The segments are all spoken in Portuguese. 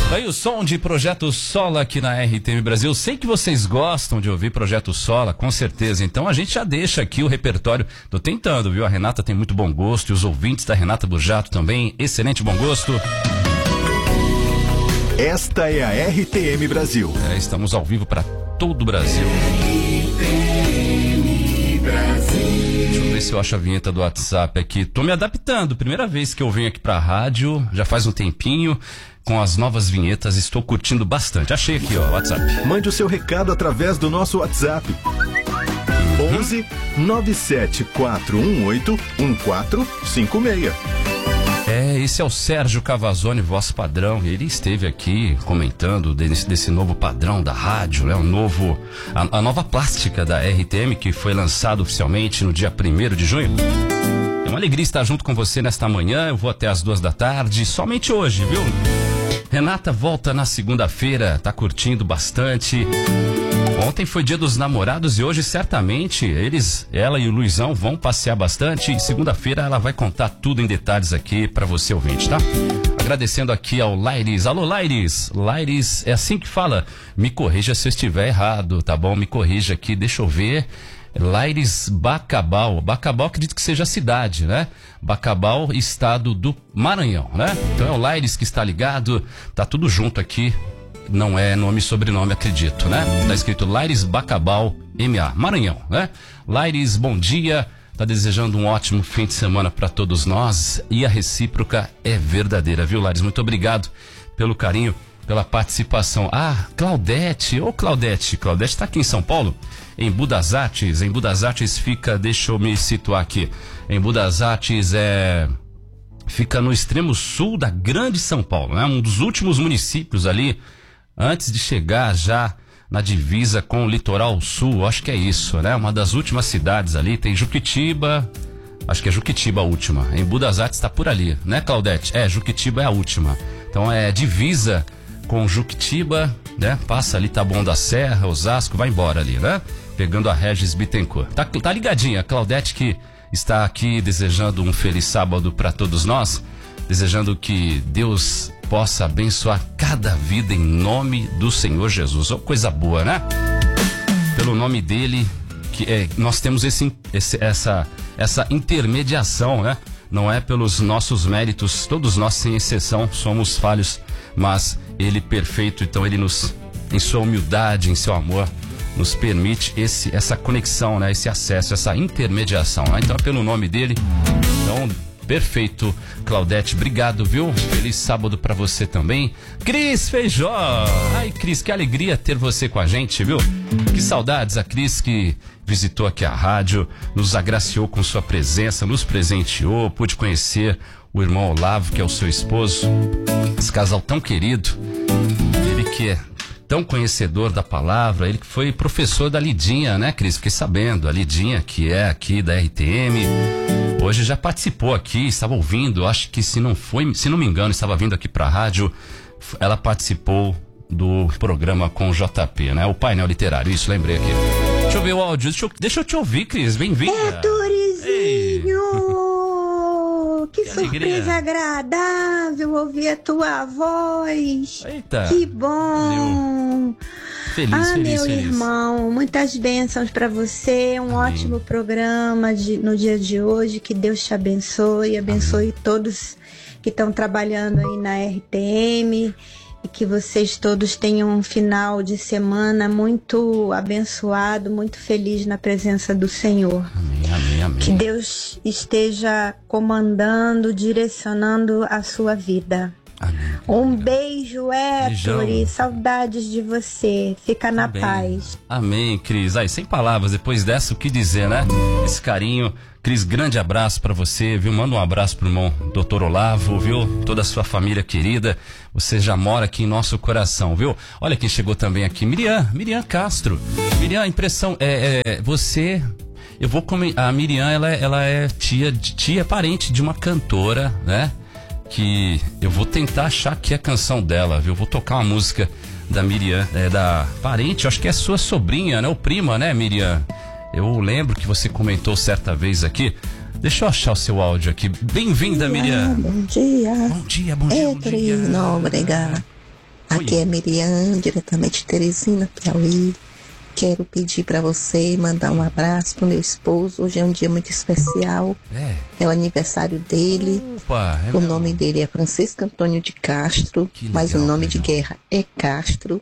Daí o som de Projeto Sola aqui na RTM Brasil. Sei que vocês gostam de ouvir Projeto Sola, com certeza. Então a gente já deixa aqui o repertório. Tô tentando, viu? A Renata tem muito bom gosto e os ouvintes da Renata Burjato também. Excelente bom gosto. Esta é a RTM Brasil. Estamos ao vivo para todo o Brasil. RTM Brasil. Deixa eu ver se eu acho a vinheta do WhatsApp aqui. Tô me adaptando. Primeira vez que eu venho aqui pra rádio, já faz um tempinho. Com as novas vinhetas, estou curtindo bastante. Achei aqui, ó, o WhatsApp. Mande o seu recado através do nosso WhatsApp. 11 97418 1456. Esse é o Sérgio Cavazzoni, voz padrão. Ele esteve aqui comentando desse novo padrão da rádio, né? A nova plástica da RTM, que foi lançada oficialmente no dia 1º de junho. É uma alegria estar junto com você nesta manhã. Eu vou até às 2 da tarde, somente hoje, viu? Renata volta na segunda-feira, tá curtindo bastante. Ontem foi dia dos namorados e hoje certamente ela e o Luizão vão passear bastante e segunda-feira ela vai contar tudo em detalhes aqui pra você ouvinte, tá? Agradecendo aqui ao Laires. Alô, Laires. Laires, é assim que fala. Me corrija se eu estiver errado, tá bom? Me corrija aqui, deixa eu ver. Laires Bacabal. Bacabal acredito que seja a cidade, né? Bacabal, estado do Maranhão, né? Então é o Laires que está ligado, tá tudo junto aqui. Não é nome e sobrenome, acredito, né? Tá escrito Laires Bacabal, MA, Maranhão, né? Laires, bom dia. Tá desejando um ótimo fim de semana para todos nós e a recíproca é verdadeira, viu, Laires? Muito obrigado pelo carinho, pela participação. Ah, Claudete, ô Claudete. Claudete tá aqui em São Paulo, em Budas Artes. Em Budas Artes fica, deixa eu me situar aqui. Em Budas Artes fica no extremo sul da grande São Paulo, né? Um dos últimos municípios ali, antes de chegar já na divisa com o litoral sul, acho que é isso, né? Uma das últimas cidades ali, tem Juquitiba, acho que é Juquitiba a última. Em Budas Artes tá por ali, né, Claudete? Juquitiba é a última. Então é divisa com Juquitiba, né? Passa ali Taboão da Serra, Osasco, vai embora ali, né? Pegando a Regis Bittencourt. Tá ligadinha, a Claudete que está aqui desejando um feliz sábado para todos nós, desejando que Deus possa abençoar cada vida em nome do Senhor Jesus. Oh, coisa boa, né? Pelo nome dele, nós temos essa intermediação, né? Não é pelos nossos méritos, todos nós sem exceção somos falhos, mas ele perfeito, então ele em sua humildade, em seu amor, nos permite essa conexão, né? Esse acesso, essa intermediação, né? Então é pelo nome dele. Então, perfeito, Claudete, obrigado, viu? Feliz sábado pra você também. Cris Feijó, ai Cris, que alegria ter você com a gente, viu? Que saudades, a Cris que visitou aqui a rádio, nos agraciou com sua presença, nos presenteou, pude conhecer o irmão Olavo, que é o seu esposo, esse casal tão querido, ele que é tão conhecedor da palavra, ele que foi professor da Lidinha, né, Cris? Fiquei sabendo, a Lidinha, que é aqui da RTM, hoje já participou aqui, estava ouvindo, acho que se não me engano, estava vindo aqui pra rádio, ela participou do programa com o JP, né? O painel literário, isso, lembrei aqui. Deixa eu ver o áudio, deixa eu te ouvir, Cris, bem-vinda. Dorizinho! Que surpresa alegria. Agradável ouvir a tua voz. Eita! Que bom! Feliz, meu feliz. irmão, muitas bênçãos para você, um ótimo programa no dia de hoje, que Deus te abençoe todos que estão trabalhando aí na RTM e que vocês todos tenham um final de semana muito abençoado, muito feliz na presença do Senhor. Amém. Que Deus esteja comandando, direcionando a sua vida. Amém. Um beijo, Héctor, Beijão. saudades de você. Fica na paz. Amém, Cris. Sem palavras, depois dessa, o que dizer, né? Esse carinho. Cris, grande abraço pra você, viu? Manda um abraço pro irmão Dr. Olavo, viu? Toda a sua família querida. Você já mora aqui em nosso coração, viu? Olha quem chegou também aqui. Miriam Castro. Miriam, a impressão você... A Miriam, ela é tia parente de uma cantora, né? Que eu vou tentar achar aqui a canção dela, viu? Vou tocar uma música da Miriam, da parente, acho que é sua sobrinha, né? Ou prima, né, Miriam? Eu lembro que você comentou certa vez aqui. Deixa eu achar o seu áudio aqui. Bem-vinda, Miriam. Bom dia. Bom dia. Não, obrigada. Aqui é Miriam, diretamente de Teresina, Piauí. Quero pedir para você mandar um abraço pro meu esposo. Hoje é um dia muito especial. É o aniversário dele. Opa, o nome dele é Francisco Antônio de Castro, legal, mas o nome de guerra é Castro.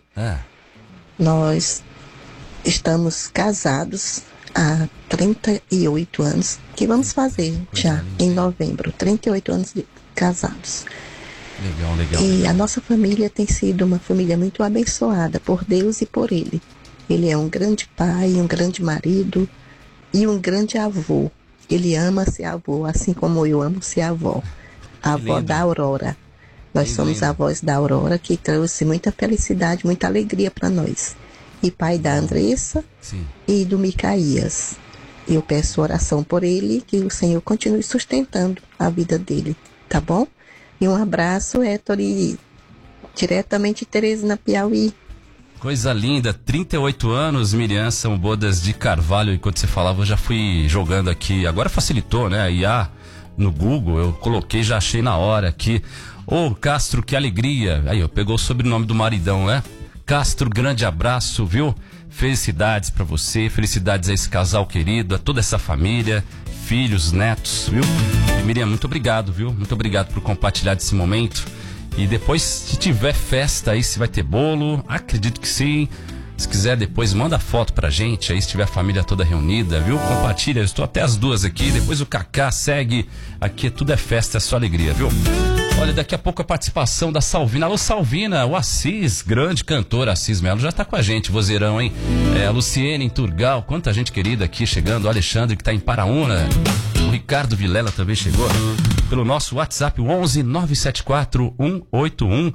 Nós estamos casados há 38 anos, que vamos fazer já em novembro. 38 anos de casados. Legal. E a nossa família tem sido uma família muito abençoada por Deus e por ele. Ele é um grande pai, um grande marido e um grande avô. Ele ama ser avô, assim como eu amo ser avó. A avó da Aurora. Nós somos avós da Aurora, que trouxe muita felicidade, muita alegria para nós. E pai da Andressa e do Micaías. Eu peço oração por ele, que o Senhor continue sustentando a vida dele, tá bom? E um abraço, Héctor, e diretamente de Teresina, Piauí. Coisa linda, 38 anos, Miriam, são bodas de carvalho. Enquanto você falava, eu já fui jogando aqui. Agora facilitou, né? A IA no Google, eu coloquei, já achei na hora aqui. Ô, Castro, que alegria. Aí, ó, pegou o sobrenome do maridão, né? Castro, grande abraço, viu? Felicidades pra você, felicidades a esse casal querido, a toda essa família, filhos, netos, viu? E, Miriam, muito obrigado, viu? Muito obrigado por compartilhar desse momento. E depois, se tiver festa aí, se vai ter bolo, acredito que sim. Se quiser depois, manda foto pra gente, aí se tiver a família toda reunida, viu? Compartilha, eu estou até as 2 aqui, depois o Cacá segue. Aqui tudo é festa, é só alegria, viu? Olha, daqui a pouco a participação da Salvina. Alô, Salvina, o Assis, grande cantor Assis Melo, já tá com a gente, vozeirão, hein? A Luciene em Turgal, quanta gente querida aqui chegando, o Alexandre que tá em Paraúna. O Ricardo Vilela também chegou pelo nosso WhatsApp, 11 974 181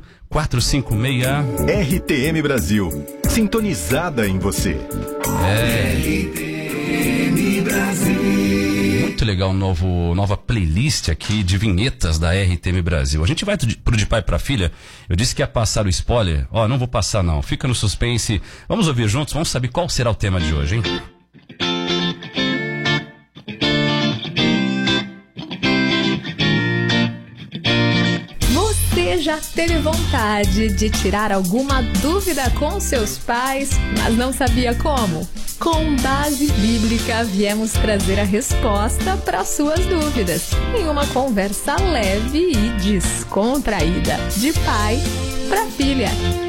456. RTM Brasil, sintonizada em você. RTM Brasil. Muito legal, nova playlist aqui de vinhetas da RTM Brasil. A gente vai pro De Pai pra Filha. Eu disse que ia passar o spoiler. Não vou passar não, fica no suspense. Vamos ouvir juntos, vamos saber qual será o tema de hoje, hein? Você já teve vontade de tirar alguma dúvida com seus pais, mas não sabia como? Com base bíblica, viemos trazer a resposta para suas dúvidas em uma conversa leve e descontraída, de pai para filha.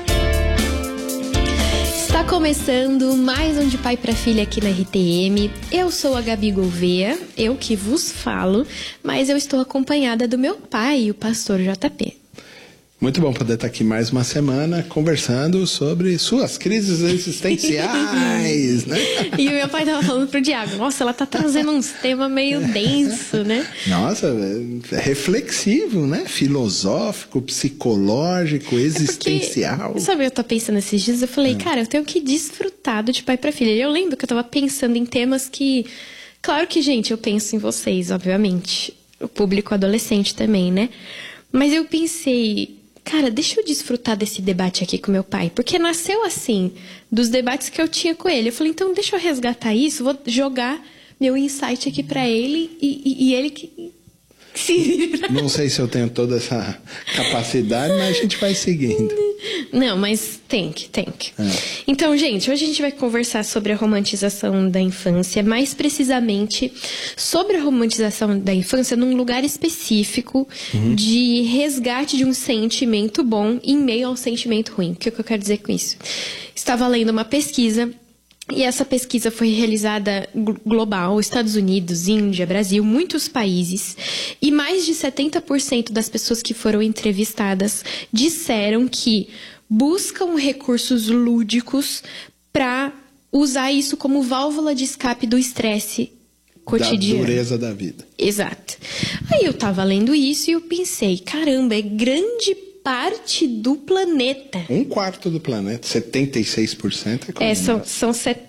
Está começando mais um De Pai para Filha aqui na RTM. Eu sou a Gabi Gouveia, eu que vos falo, mas eu estou acompanhada do meu pai, o pastor JP. Muito bom poder estar aqui mais uma semana conversando sobre suas crises existenciais, né? E o meu pai estava falando pro Diago, nossa, ela tá trazendo uns temas meio denso, né? Nossa, é reflexivo, né? Filosófico, psicológico, existencial. Sabe, eu tô pensando esses dias, eu falei, cara, eu tenho que desfrutar do De Pai pra Filha. E eu lembro que eu tava pensando em temas que... Claro que, gente, eu penso em vocês, obviamente. O público adolescente também, né? Mas eu pensei... Cara, deixa eu desfrutar desse debate aqui com meu pai, porque nasceu assim, dos debates que eu tinha com ele. Eu falei, então deixa eu resgatar isso, vou jogar meu insight aqui pra ele e ele que se vira. Não sei se eu tenho toda essa capacidade, mas a gente vai seguindo. Não, mas tem que. Então, gente, hoje a gente vai conversar sobre a romantização da infância, mais precisamente sobre a romantização da infância num lugar específico de resgate de um sentimento bom em meio ao sentimento ruim. O que eu quero dizer com isso? Estava lendo uma pesquisa. E essa pesquisa foi realizada global, Estados Unidos, Índia, Brasil, muitos países. E mais de 70% das pessoas que foram entrevistadas disseram que buscam recursos lúdicos para usar isso como válvula de escape do estresse cotidiano. Da dureza da vida. Exato. Aí eu tava lendo isso e eu pensei, caramba, é grande parte do planeta. 1/4 do planeta, 76% é são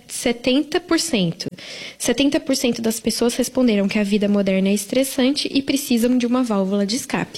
70%. 70% das pessoas responderam que a vida moderna é estressante e precisam de uma válvula de escape.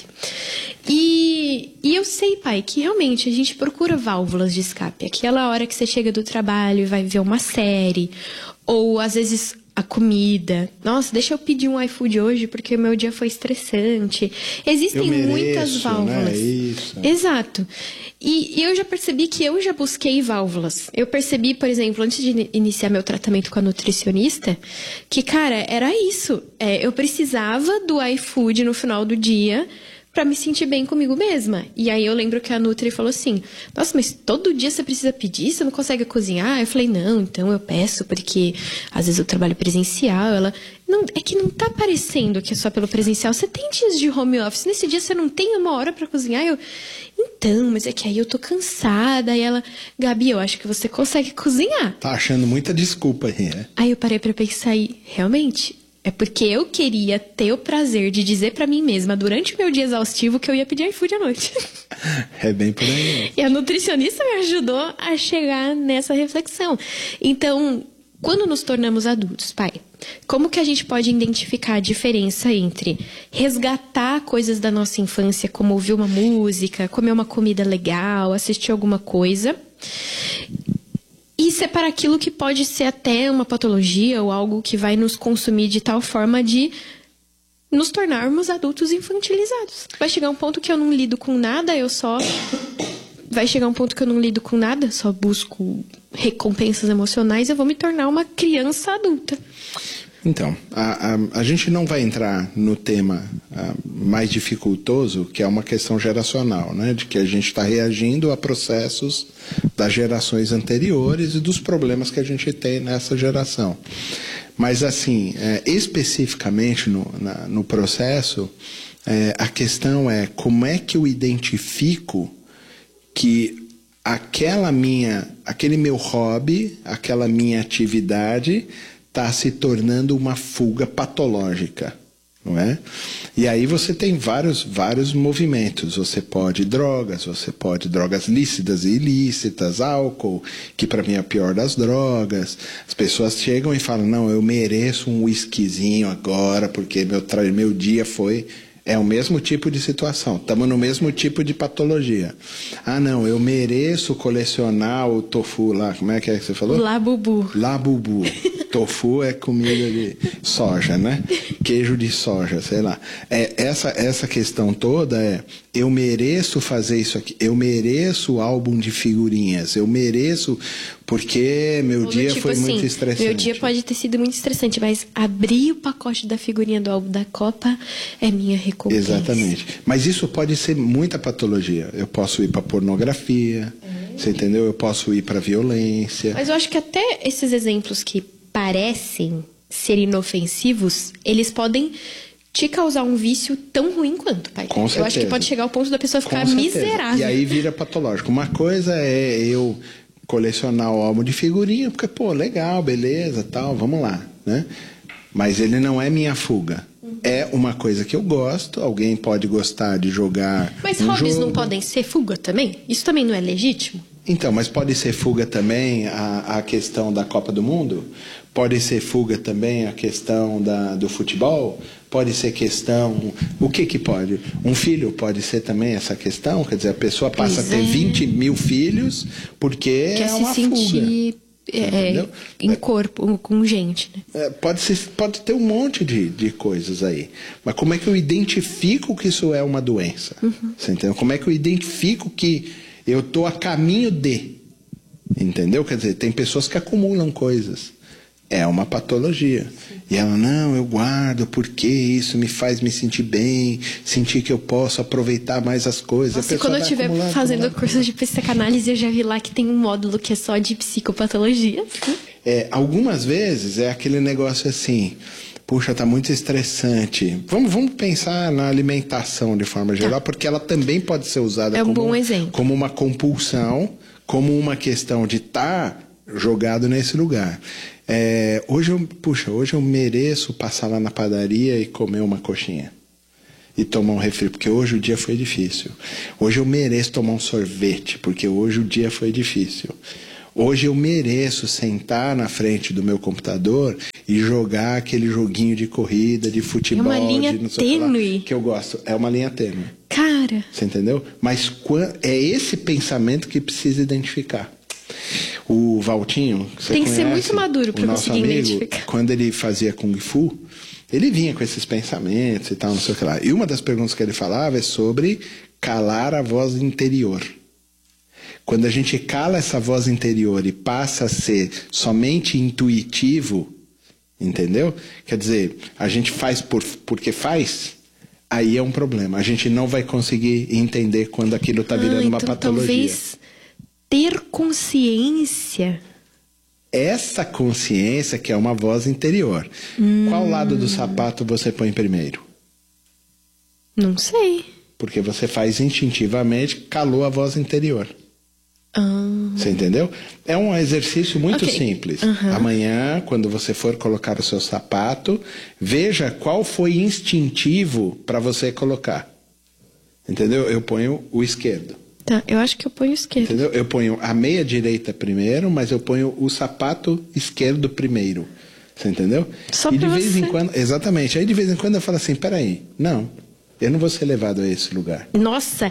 E eu sei, pai, que realmente a gente procura válvulas de escape. Aquela hora que você chega do trabalho e vai ver uma série, ou às vezes a comida. Nossa, deixa eu pedir um iFood hoje porque o meu dia foi estressante. Existem muitas válvulas. Né? Isso. Exato. E eu já percebi que eu já busquei válvulas. Eu percebi, por exemplo, antes de iniciar meu tratamento com a nutricionista, que, cara, era isso. Eu precisava do iFood no final do dia pra me sentir bem comigo mesma. E aí eu lembro que a Nutri falou assim, nossa, mas todo dia você precisa pedir? Você não consegue cozinhar? Eu falei, não, então eu peço porque às vezes eu trabalho presencial. Ela, não, é que não tá parecendo que é só pelo presencial. Você tem dias de home office, nesse dia você não tem 1 hora pra cozinhar? Então, mas é que aí eu tô cansada. E ela, Gabi, eu acho que você consegue cozinhar. Tá achando muita desculpa aí, né? Aí eu parei pra pensar e, realmente... É porque eu queria ter o prazer de dizer pra mim mesma, durante o meu dia exaustivo, que eu ia pedir iFood à noite. É bem por aí. E a nutricionista me ajudou a chegar nessa reflexão. Então, quando nos tornamos adultos, pai, como que a gente pode identificar a diferença entre resgatar coisas da nossa infância, como ouvir uma música, comer uma comida legal, assistir alguma coisa... E separar aquilo que pode ser até uma patologia ou algo que vai nos consumir de tal forma de nos tornarmos adultos infantilizados. Vai chegar um ponto que eu não lido com nada, só busco recompensas emocionais, eu vou me tornar uma criança adulta. Então, a gente não vai entrar no tema mais dificultoso, que é uma questão geracional, né? De que a gente está reagindo a processos das gerações anteriores e dos problemas que a gente tem nessa geração. Mas, assim, especificamente no processo, a questão é como é que eu identifico que aquele meu hobby, aquela minha atividade... está se tornando uma fuga patológica, não é? E aí você tem vários movimentos. Você pode drogas lícitas e ilícitas, álcool, que para mim é a pior das drogas. As pessoas chegam e falam, não, eu mereço um whiskyzinho agora, porque meu dia foi... É o mesmo tipo de situação, estamos no mesmo tipo de patologia. Ah, não, eu mereço colecionar o tofu lá, como é que você falou? Labubu. Labubu. Tofu é comida de soja, né? Queijo de soja, sei lá. Essa questão toda eu mereço fazer isso aqui, eu mereço o álbum de figurinhas, eu mereço porque meu dia foi muito estressante. Meu dia pode ter sido muito estressante, mas abrir o pacote da figurinha do álbum da Copa é minha recompensa. Exatamente. Mas isso pode ser muita patologia. Eu posso ir para pornografia, você entendeu? Eu posso ir para violência. Mas eu acho que até esses exemplos que parecem ser inofensivos, eles podem te causar um vício tão ruim quanto, pai. Com certeza. Eu acho que pode chegar ao ponto da pessoa ficar miserável. E aí vira patológico. Uma coisa é eu colecionar o álbum de figurinha, porque, pô, legal, beleza, tal, vamos lá, né? Mas ele não é minha fuga. É uma coisa que eu gosto, alguém pode gostar de jogar. Mas hobbies não podem ser fuga também? Isso também não é legítimo? Então, mas pode ser fuga também a questão da Copa do Mundo? Pode ser fuga também a questão do futebol? Pode ser questão... O que pode? Um filho pode ser também essa questão? Quer dizer, a pessoa passa a ter 20 mil filhos porque quer é uma se sentir fuga. Em corpo, com gente, né? Pode ter um monte de coisas aí. Mas como é que eu identifico que isso é uma doença? Você entendeu? Como é que eu identifico que eu estou a caminho de? Entendeu? Quer dizer, tem pessoas que acumulam coisas. É uma patologia. Sim. E ela, não, eu guardo porque isso me faz me sentir bem, sentir que eu posso aproveitar mais as coisas. Nossa, quando eu estiver fazendo curso de psicanálise, eu já vi lá que tem um módulo que é só de psicopatologia. Algumas vezes é aquele negócio assim, puxa, tá muito estressante. Vamos pensar na alimentação de forma geral, porque ela também pode ser usada como uma compulsão, como uma questão de estar jogado nesse lugar. Hoje eu mereço passar lá na padaria e comer uma coxinha e tomar um refri, porque hoje o dia foi difícil. Hoje eu mereço tomar um sorvete, porque hoje o dia foi difícil. Hoje eu mereço sentar na frente do meu computador e jogar aquele joguinho de corrida, de futebol, é uma linha tênue que eu gosto. É uma linha tênue. Cara. Você entendeu? Mas é esse pensamento que precisa identificar. O Valtinho, você tem que conhece, ser muito maduro para conseguir identificar. Quando ele fazia Kung Fu, ele vinha com esses pensamentos e tal, não sei o que lá. E uma das perguntas que ele falava é sobre calar a voz interior. Quando a gente cala essa voz interior e passa a ser somente intuitivo, entendeu? Quer dizer, a gente faz porque faz, aí é um problema. A gente não vai conseguir entender quando aquilo está virando uma patologia. Talvez ter consciência. Essa consciência que é uma voz interior. Qual lado do sapato você põe primeiro? Não sei. Porque você faz instintivamente, calou a voz interior. Você entendeu? É um exercício muito simples. Amanhã, quando você for colocar o seu sapato, veja qual foi instintivo para você colocar. Entendeu? Eu ponho o esquerdo. Tá, eu acho que eu ponho o esquerdo. Entendeu? Eu ponho a meia direita primeiro, mas eu ponho o sapato esquerdo primeiro. Você entendeu? Só e de vez você. em quando, exatamente. Aí de vez em quando eu falo assim, peraí, não, eu não vou ser levado a esse lugar. Nossa,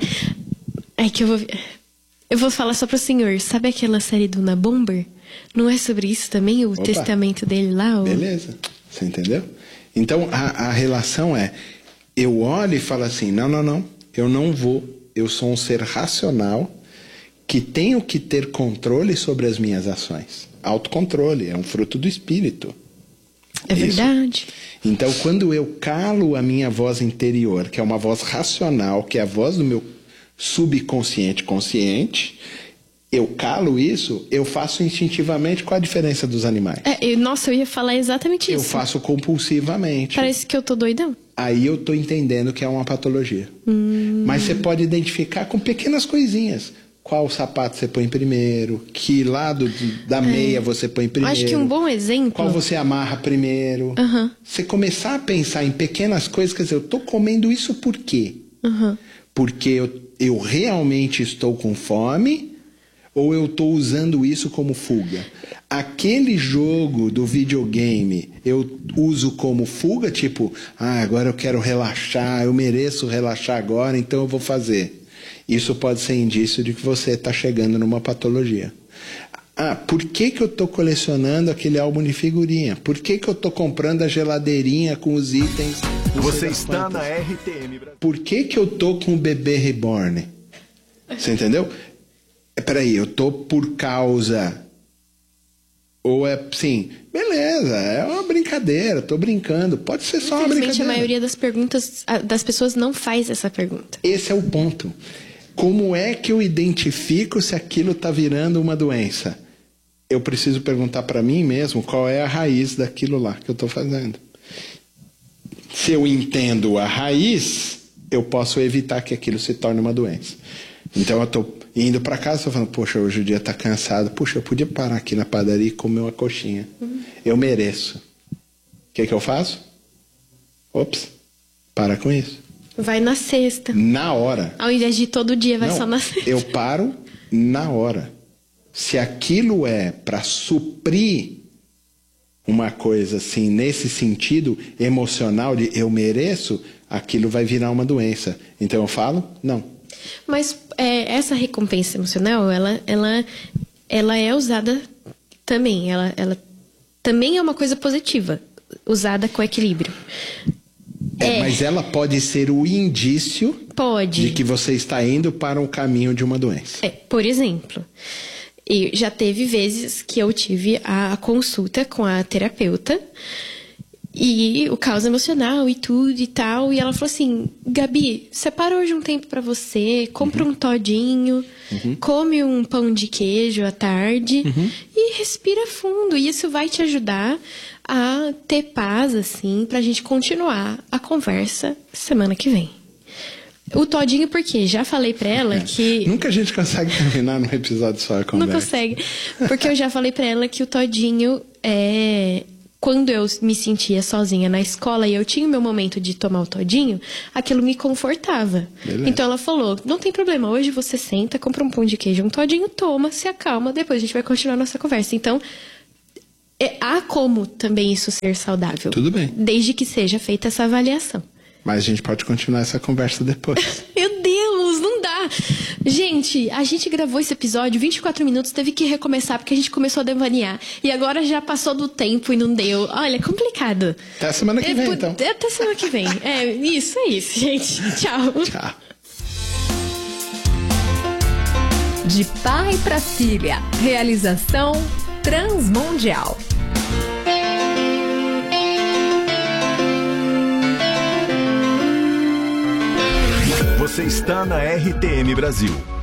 é que eu vou falar só pro senhor. Sabe aquela série do Na Bomber? Não é sobre isso também? O testamento dele lá? Beleza, você entendeu? Então a relação é, eu olho e falo assim, não, eu não vou. Eu sou um ser racional que tenho que ter controle sobre as minhas ações. Autocontrole, é um fruto do espírito. É verdade. Então, quando eu calo a minha voz interior, que é uma voz racional, que é a voz do meu subconsciente consciente, eu calo isso, eu faço instintivamente. Qual a diferença dos animais? Nossa, eu ia falar exatamente isso. Eu faço compulsivamente. Parece que eu tô doidão. Aí eu tô entendendo que é uma patologia. Mas você pode identificar com pequenas coisinhas. Qual sapato você põe primeiro? Que lado da meia você põe primeiro? Acho que um bom exemplo... Qual você amarra primeiro? Você começar a pensar em pequenas coisas, quer dizer, eu tô comendo isso por quê? Porque eu realmente estou com fome ou eu estou usando isso como fuga? Aquele jogo do videogame eu uso como fuga, tipo, agora eu quero relaxar, eu mereço relaxar agora, então eu vou fazer. Isso pode ser indício de que você está chegando numa patologia. Por que eu estou colecionando aquele álbum de figurinha? Por que eu estou comprando a geladeirinha com os itens? Você está na RTM. Por que eu estou com o bebê reborn? Você entendeu? Peraí, eu estou por causa... Ou é assim, beleza, é uma brincadeira, estou brincando. Pode ser só uma brincadeira. A maioria das perguntas, das pessoas não faz essa pergunta. Esse é o ponto. Como é que eu identifico se aquilo está virando uma doença? Eu preciso perguntar para mim mesmo qual é a raiz daquilo lá que eu estou fazendo. Se eu entendo a raiz, eu posso evitar que aquilo se torne uma doença. Então eu estou indo para casa, estou falando, poxa, hoje o dia está cansado. Puxa, eu podia parar aqui na padaria e comer uma coxinha. Eu mereço. O que eu faço? Ops, para com isso. Vai na sexta. Na hora. Ao invés de todo dia, vai só na sexta. Eu paro na hora. Se aquilo é para suprir uma coisa assim, nesse sentido emocional de eu mereço, aquilo vai virar uma doença. Então eu falo, não. Mas essa recompensa emocional, ela é usada também. Ela também é uma coisa positiva, usada com equilíbrio. Mas ela pode ser o indício de que você está indo para um caminho de uma doença. Por exemplo, já teve vezes que eu tive a consulta com a terapeuta e o caos emocional e tudo e tal. E ela falou assim, Gabi, separa hoje um tempo pra você, compra um todinho, come um pão de queijo à tarde e respira fundo. E isso vai te ajudar a ter paz, assim, pra gente continuar a conversa semana que vem. O todinho, por quê? Já falei pra ela que... Nunca a gente consegue terminar num episódio só a conversa. Não consegue. Porque eu já falei pra ela que o todinho quando eu me sentia sozinha na escola e eu tinha o meu momento de tomar o todinho, aquilo me confortava. Beleza. Então ela falou, não tem problema, hoje você senta, compra um pão de queijo, um todinho, toma, se acalma, depois a gente vai continuar a nossa conversa. Então, há como também isso ser saudável. Tudo bem. Desde que seja feita essa avaliação. Mas a gente pode continuar essa conversa depois. Meu Deus, não dá. Gente, a gente gravou esse episódio 24 minutos, teve que recomeçar porque a gente começou a devanear. E agora já passou do tempo e não deu. Olha, é complicado. Até semana que vem, então. Até semana que vem. É isso, gente. Tchau. Tchau. De pai para filha. Realização Transmundial. Você está na RTM Brasil.